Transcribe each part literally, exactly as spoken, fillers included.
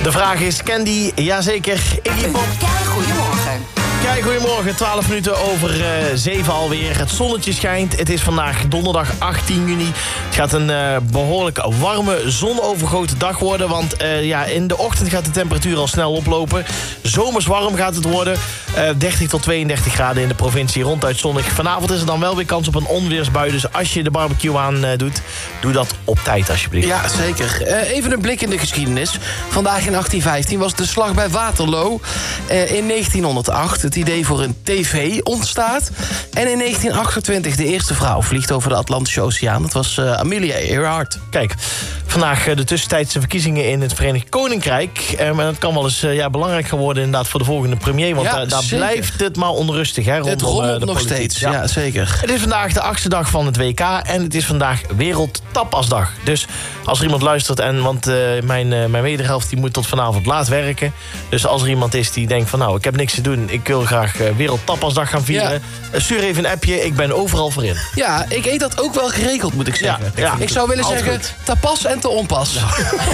De vraag is, ken die? Jazeker, Iggy Pop. Kijk, goedemorgen. Kijk, goedemorgen, twaalf minuten over uh, zeven alweer. Het zonnetje schijnt. Het is vandaag donderdag achttien juni. Het gaat een uh, behoorlijk warme, zonovergoten dag worden. Want uh, ja, in de ochtend gaat de temperatuur al snel oplopen. Zomers warm gaat het worden. Uh, dertig tot tweeëndertig graden in de provincie, ronduit zonnig. Vanavond is er dan wel weer kans op een onweersbui. Dus als je de barbecue aan uh, doet, doe dat op tijd alsjeblieft. Ja, zeker. Uh, even een blik in de geschiedenis. Vandaag in achttien vijftien was de slag bij Waterloo. Uh, in negentienhonderdacht het idee voor een tv ontstaat. En in negentien achtentwintig de eerste vrouw vliegt over de Atlantische Oceaan. Dat was uh, Amelia Earhart. Kijk, vandaag uh, de tussentijdse verkiezingen in het Verenigd Koninkrijk. Um, en dat kan wel eens uh, ja, belangrijk gaan worden inderdaad voor de volgende premier. Want ja, uh, daar zeker. blijft het maar onrustig. Hè, het rondom, rommelt uh, nog politiek. steeds, ja. ja zeker. Het is vandaag de achtste dag van het W K en het is vandaag Wereldtapasdag. Dus als er iemand luistert, en want uh, mijn, uh, mijn wederhelft die moet tot vanavond laat werken. Dus als er iemand is die denkt van nou, ik heb niks te doen, ik wil graag uh, Wereldtapasdag gaan vieren. Ja. Uh, stuur even een appje, ik ben overal voor in. Ja, ik eet dat ook wel geregeld, moet ik zeggen. Ja, ja. Ik zou willen Altijd zeggen, goed. te pas en te onpas. Ja.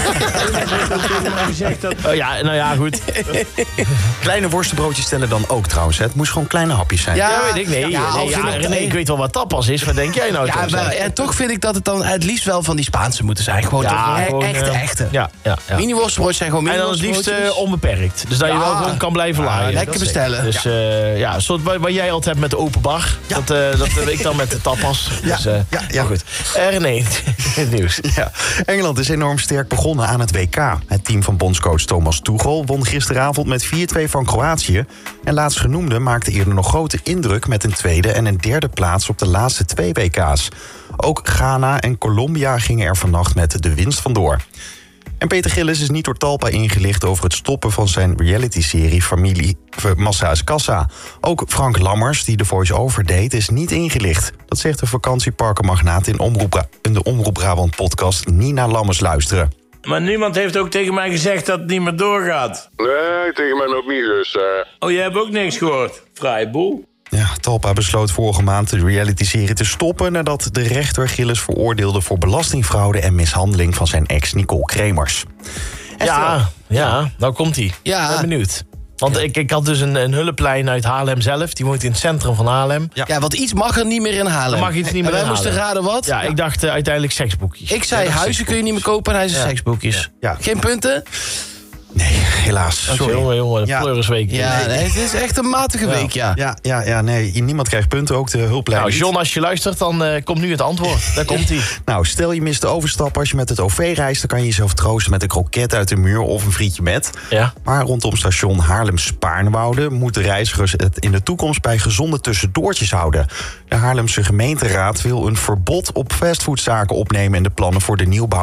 uh, ja, nou ja, goed. Kleine worstenbroodjes tellen dan ook trouwens. Hè? Het moest gewoon kleine hapjes zijn. Ja, ja weet ik. Nee, Ja, ja, nee, ja, René, ik weet wel wat tapas is. Wat denk jij nou? Ja, wel, en toch vind ik dat het dan het liefst wel van die Spaanse moeten zijn. Gewoon, ja, toch, gewoon echte, uh, echte. Ja, ja, ja. Mini-worstenbroodjes zijn gewoon En dan het liefst mini-worstenbroodjes. uh, onbeperkt. Dus dat je Ja. wel gewoon kan blijven laaien. Ja, lekker bestellen. Dus ja, uh, ja soort wat, wat jij altijd hebt met de open bar. Ja. Dat, uh, dat heb ik dan met de tapas. Ja, dus, uh, ja, ja. goed. Uh, René, het nieuws. Ja. Engeland is enorm sterk begonnen aan het W K. Het team van bondscoach Thomas Tuchel won gisteravond met vier twee van Kroatië. En laatstgenoemde maakte eerder nog grote indruk met een tweede en een derde plaats op de laatste twee W K's. Ook Ghana en Colombia gingen er vannacht met de winst vandoor. En Peter Gillis is niet door Talpa ingelicht over het stoppen van zijn realityserie Familie Massa is Kassa. Ook Frank Lammers, die de voice-over deed, is niet ingelicht. Dat zegt de vakantieparkenmagnaat in, Omroep, in de Omroep Brabant podcast Nina Lammers luisteren. Maar niemand heeft ook tegen mij gezegd dat het niet meer doorgaat. Nee, tegen mij nog niet, dus... Uh... Oh, jij hebt ook niks gehoord? Vrij boel. Ja, Talpa besloot vorige maand de realityserie te stoppen nadat de rechter Gillis veroordeelde voor belastingfraude en mishandeling van zijn ex Nicole Kremers. Ja, ja, nou komt hij. Ja. Ik ben benieuwd. Want ik, ik had dus een, een hulplijn uit Haarlem zelf. Die woont in het centrum van Haarlem. Ja, ja, want iets mag er niet meer in Haarlem. Er mag iets niet meer en wij in moesten Haarlem. raden wat? Ja, ik dacht uh, uiteindelijk seksboekjes. Ik zei, ja, huizen kun je niet meer kopen en hij zei Ja. seksboekjes. Ja. Geen punten? Nee, helaas. Sorry. Jongen, jongen, Ja. pleurisweek. Ja, nee, het is echt een matige Ja. week, ja. Ja, ja, ja, nee, niemand krijgt punten, ook de hulplijn Nou, niet. John, als je luistert, dan uh, komt nu het antwoord. Daar komt hij. Nou, stel je mist de overstap als je met het O V reist... dan kan je jezelf troosten met een kroket uit de muur of een frietje met. Ja. Maar rondom station Haarlem-Spaarnwoude... moeten reizigers het in de toekomst bij gezonde tussendoortjes houden. De Haarlemse gemeenteraad wil een verbod op fastfoodzaken opnemen... in de plannen voor de nieuwbouw